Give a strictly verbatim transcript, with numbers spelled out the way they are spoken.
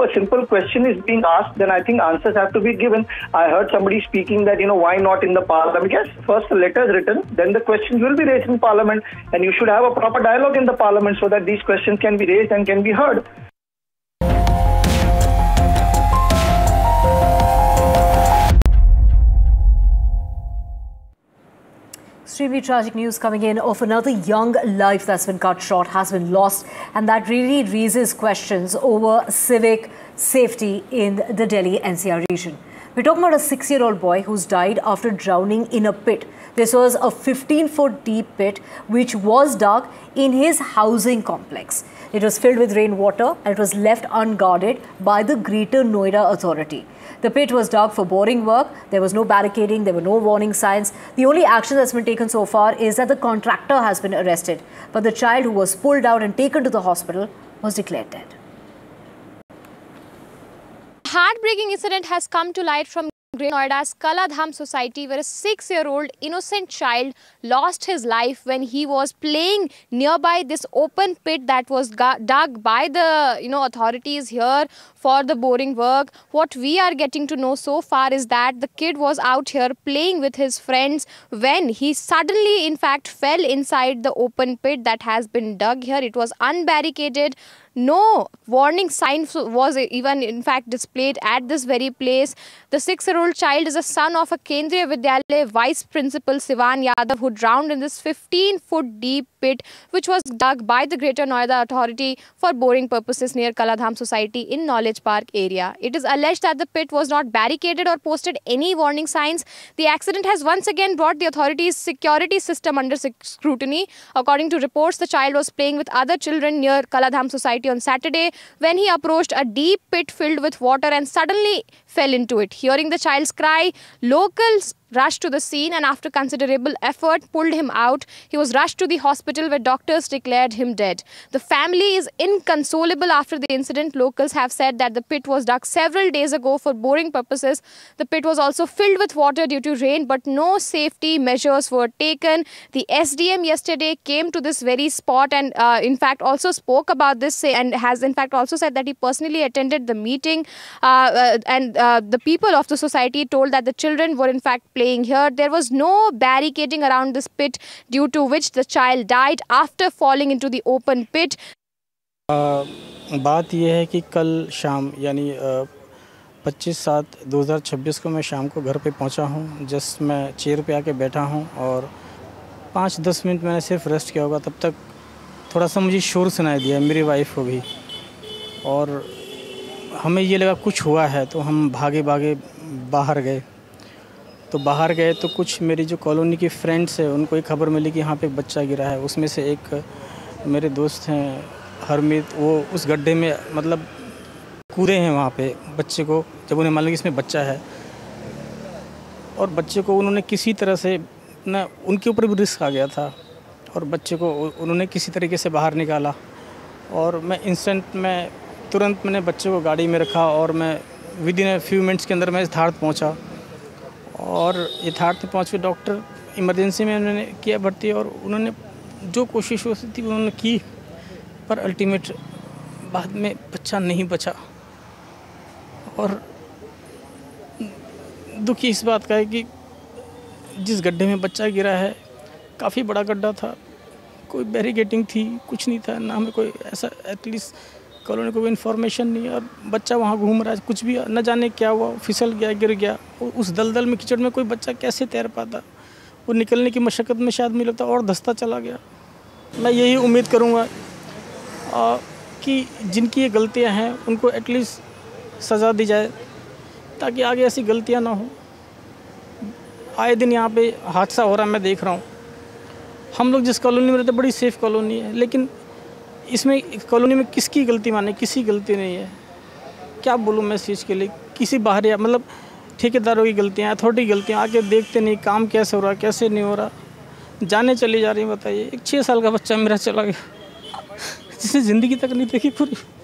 a simple question is being asked, then I think answers have to be given. I heard somebody speaking that, you know, why not in the parliament? Yes, first the letter is written, then the questions will be raised in parliament, and you should have a proper dialogue in the parliament so that these questions can be raised and can be heard. Extremely tragic news coming in of another young life that's been cut short, has been lost, and that really raises questions over civic safety in the Delhi N C R region. We're talking about a six-year-old boy who's died after drowning in a pit. This was a fifteen-foot deep pit which was dug in his housing complex. It was filled with rainwater and it was left unguarded by the Greater Noida Authority. The pit was dug for boring work. There was no barricading. There were no warning signs. The only action that's been taken so far is that the contractor has been arrested. But the child who was pulled out and taken to the hospital was declared dead. Heartbreaking incident has come to light from Greater Noida's Kaladham society, where a six-year-old innocent child lost his life when he was playing nearby this open pit that was dug by the you know authorities here for the boring work. What we are getting to know so far is that the kid was out here playing with his friends when he suddenly, in fact, fell inside the open pit that has been dug here. It was unbarricaded. No warning sign was even in fact displayed at this very place. The six-year-old child is a son of a Kendriya Vidyalaya vice principal Sivan Yadav, who drowned in this fifteen-foot deep pit which was dug by the Greater Noida Authority for boring purposes near Kaladham society in Knowledge Park area. It is alleged that the pit was not barricaded or posted any warning signs. The accident has once again brought the authorities' security system under scrutiny. According to reports, the child was playing with other children near Kaladham society on Saturday when he approached a deep pit filled with water and suddenly fell into it. Hearing the child's cry, locals rushed to the scene and after considerable effort pulled him out. He was rushed to the hospital where doctors declared him dead. The family is inconsolable after the incident. Locals have said that the pit was dug several days ago for boring purposes. The pit was also filled with water due to rain, but no safety measures were taken. The S D M yesterday came to this very spot and uh, in fact also spoke about this and has in fact also said that he personally attended the meeting uh, uh, and uh, the people of the society told that the children were in fact playing here. There was no barricading around this pit due to which the child died after falling into the open pit. uh, बात यह है कि कल शाम यानी पच्चीस सात दो हज़ार छब्बीस को मैं शाम को घर पे पहुंचा हूं। जस्ट मैं चेयर पे आके बैठा हूं और पाँच दस मिनट मैंने सिर्फ रेस्ट किया होगा, तब तक थोड़ा सा मुझे शोर सुनाई दिया। मेरी वाइफ हो गई और हमें ये लगा कुछ हुआ है, तो हम भागे भागे बाहर गए। तो बाहर गए तो कुछ मेरी जो कॉलोनी की फ्रेंड्स है उनको एक खबर मिली कि यहाँ पे एक बच्चा गिरा है। उसमें से एक मेरे दोस्त हैं हरमीत, वो उस गड्ढे में मतलब कूदे हैं वहाँ पे बच्चे को, जब उन्हें मालूम कि इसमें बच्चा है। और बच्चे को उन्होंने किसी तरह से ना, उनके ऊपर भी रिस्क आ गया था और बच्चे को उन्होंने किसी तरीके से बाहर निकाला। और मैं इंस्टेंट में तुरंत मैंने बच्चे को गाड़ी में रखा और मैं विद इन फ्यू मिनट्स के अंदर मैं यथार्थ पहुँचा। और यथार्थ में पहुँच के डॉक्टर इमरजेंसी में उन्होंने किया भर्ती और उन्होंने जो कोशिश हो सकती थी उन्होंने की, पर अल्टीमेट बाद में बच्चा नहीं बचा। और दुखी इस बात का है कि जिस गड्ढे में बच्चा गिरा है काफ़ी बड़ा गड्ढा था, कोई बैरिकेडिंग थी, कुछ नहीं था, ना हमें कोई ऐसा एटलीस्ट कॉलोनी को भी इन्फॉर्मेशन नहीं। और बच्चा वहाँ घूम रहा है, कुछ भी न जाने क्या हुआ, फिसल गया, गिर गया। उस दलदल में कीचड़ में कोई बच्चा कैसे तैर पाता? वो निकलने की मशक्क़त में शायद मिला था और धंसता चला गया। मैं यही उम्मीद करूँगा कि जिनकी ये गलतियाँ हैं उनको एटलीस्ट सज़ा दी जाए ताकि आगे ऐसी गलतियाँ ना हो। आए दिन यहाँ पे हादसा हो रहा है, मैं देख रहा हूँ। हम लोग जिस कॉलोनी में रहते बड़ी सेफ़ कॉलोनी है, लेकिन इसमें कॉलोनी में किसकी गलती माने? किसी गलती नहीं है। क्या बोलूँ मैं इस चीज़ के लिए? किसी बाहरी मतलब ठेकेदारों की गलतियाँ, अथॉरिटी की गलतियाँ, आके देखते नहीं काम कैसे हो रहा, कैसे नहीं हो रहा, जाने चली जा रही। बताइए, एक छः साल का बच्चा मेरा चला गया जिसने ज़िंदगी तक नहीं देखी पूरी।